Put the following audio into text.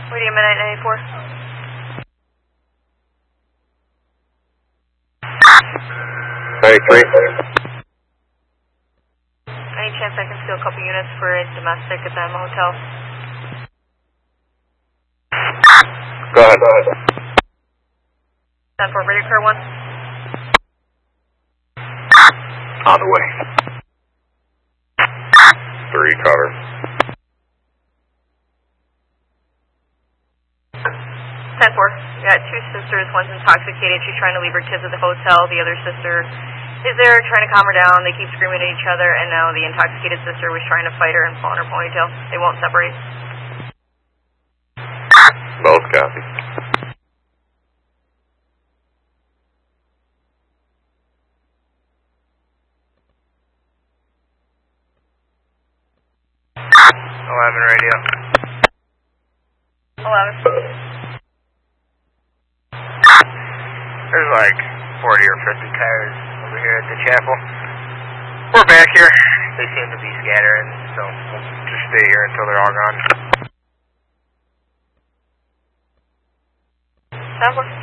Waiting a minute, 94. Any chance I can steal a couple units for a domestic at the Emma Hotel? Go ahead. 10-4, ready to clear 1. On the way. 3 cover. 10-4. We got 2 sisters. One's intoxicated. She's trying to leave her kids at the hotel. The other sister is there trying to calm her down. They keep screaming at each other, and now the intoxicated sister was trying to fight her and pull on her ponytail. They won't separate. Both copy. Radio. 11. There's like 40 or 50 cars over here at the chapel. We're back here. They seem to be scattering, so we'll just stay here until they're all gone. 10-4.